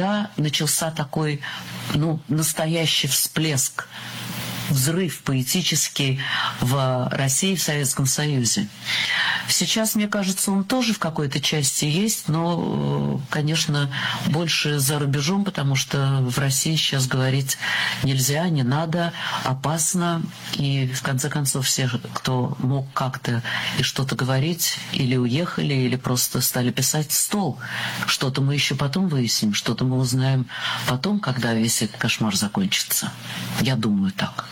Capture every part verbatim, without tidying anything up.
тогда начался такой, ну, настоящий всплеск, взрыв поэтический в России, в Советском Союзе. Сейчас, мне кажется, он тоже в какой-то части есть, но, конечно, больше за рубежом, потому что в России сейчас говорить нельзя, не надо, опасно. И, в конце концов, все, кто мог как-то и что-то говорить, или уехали, или просто стали писать в стол. Что-то мы еще потом выясним, что-то мы узнаем потом, когда весь этот кошмар закончится. Я думаю так.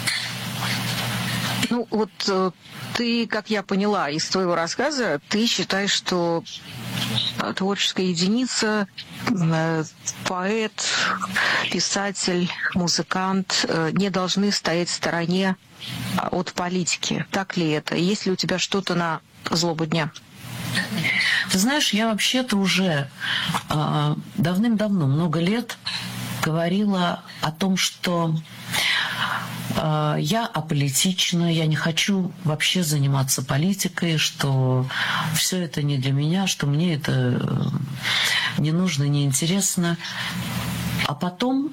Ну, вот ты, как я поняла из твоего рассказа, ты считаешь, что творческая единица, поэт, писатель, музыкант не должны стоять в стороне от политики. Так ли это? Есть ли у тебя что-то на злобу дня? Ты знаешь, я вообще-то уже э, давным-давно, много лет говорила о том, что я аполитична, я не хочу вообще заниматься политикой, что все это не для меня, что мне это не нужно, не интересно. А потом,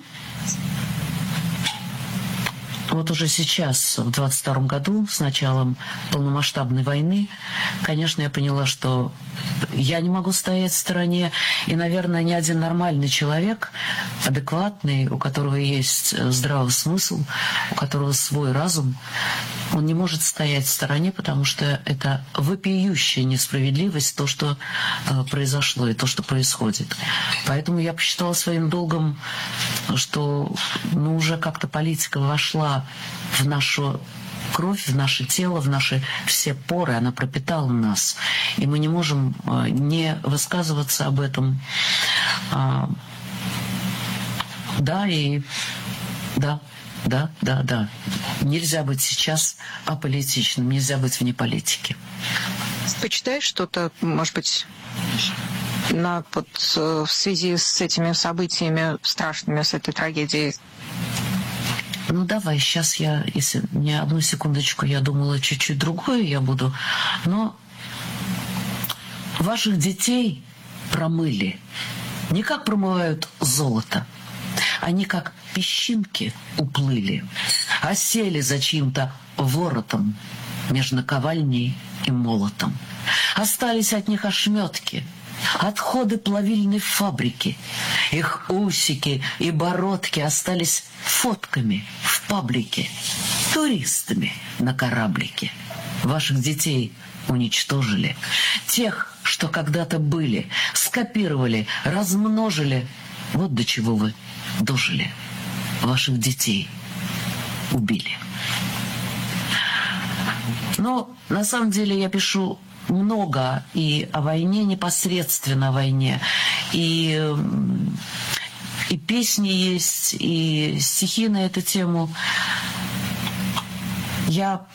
вот уже сейчас, в двадцать втором году, с началом полномасштабной войны, конечно, я поняла, что я не могу стоять в стороне, и, наверное, ни один нормальный человек, адекватный, у которого есть здравый смысл, у которого свой разум, он не может стоять в стороне, потому что это вопиющая несправедливость, то, что э, произошло, и то, что происходит. Поэтому я посчитала своим долгом, что ну, уже как-то политика вошла в нашу кровь, в наше тело, в наши все поры, она пропитала нас. И мы не можем э, не высказываться об этом. А, да, и да, да, да, да. Нельзя быть сейчас аполитичным, нельзя быть вне политики. Почитаешь что-то, может быть, на, вот, в связи с этими событиями страшными, с этой трагедией? Ну, давай, сейчас я, если не одну секундочку, я думала чуть-чуть другое я буду, но ваших детей промыли не как промывают золото, они как песчинки уплыли, осели за чьим-то воротом между наковальней и молотом. Остались от них ошметки, отходы плавильной фабрики. Их усики и бородки остались фотками в паблике, туристами на кораблике. Ваших детей уничтожили. Тех, что когда-то были, скопировали, размножили. Вот до чего вы дожили. Ваших детей убили. Но на самом деле я пишу много и о войне, непосредственно о войне. И, и песни есть, и стихи на эту тему. Я...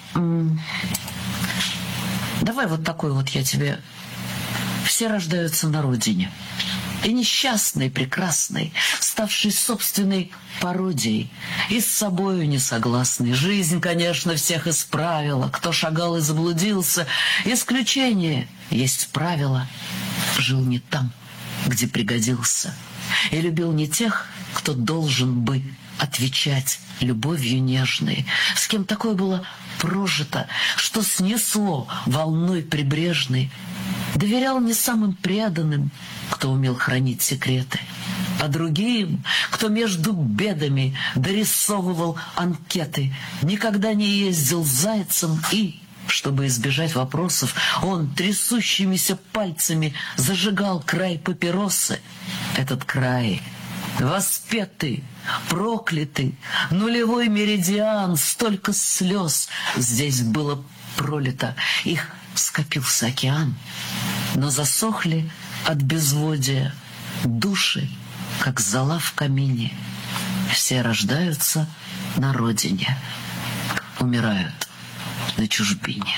Давай вот такой вот я тебе... Все рождаются на родине. И несчастный, прекрасный, ставший собственной пародией, и с собою несогласный. Жизнь, конечно, всех исправила. Кто шагал и заблудился, исключение есть правило. Жил не там, где пригодился, и любил не тех, кто должен бы отвечать любовью нежной. С кем такое было прожито, что снесло волной прибрежной. Доверял не самым преданным, кто умел хранить секреты, а другим, кто между бедами дорисовывал анкеты, никогда не ездил зайцем и, чтобы избежать вопросов, он трясущимися пальцами зажигал край папиросы. Этот край воспетый, проклятый, нулевой меридиан, столько слез здесь было пролито, их скопился океан, но засохли от безводия души, как зола в камине. Все рождаются на родине, умирают на чужбине.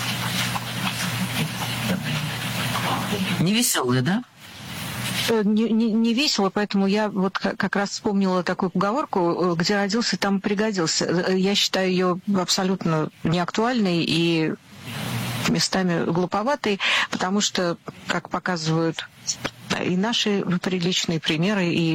Не веселые, да? Не, не, не весело, поэтому я вот как раз вспомнила такую поговорку: где родился, там пригодился. Я считаю ее абсолютно неактуальной и местами глуповатой, потому что, как показывают и наши приличные примеры, и